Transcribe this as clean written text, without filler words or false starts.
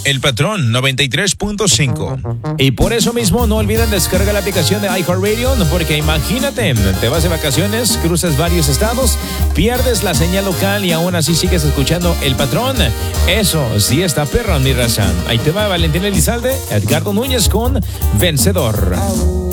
El Patrón 93.5. Y por eso mismo no olviden descargar la aplicación de iHeartRadio, porque imagínate, te vas de vacaciones, cruzas varios estados, pierdes la señal local y aún así sigues escuchando El Patrón. Eso sí está perro, mi raza. Ahí te va Valentín Elizalde, Edgardo Núñez con Vencedor.